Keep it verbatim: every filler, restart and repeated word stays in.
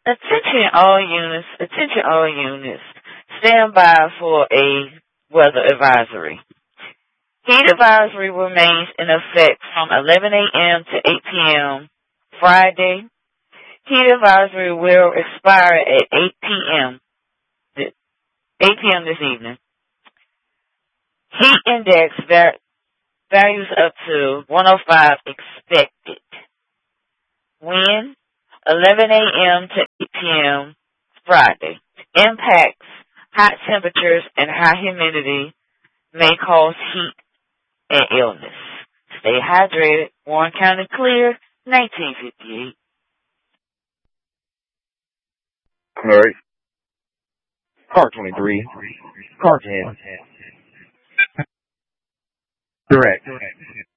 Attention all units, attention all units. Stand by for a weather advisory. Heat advisory remains in effect from eleven a.m. to eight p.m. Friday. Heat advisory will expire at eight p.m. eight p.m. this evening. Heat index var- values up to one oh five expected. Wind, eleven a.m. to eight p.m. Friday. Impacts, hot temperatures and high humidity may cause heat and illness. Stay hydrated. Warren County clear, nineteen fifty-eight. All right. Car twenty-three. Car ten. Correct.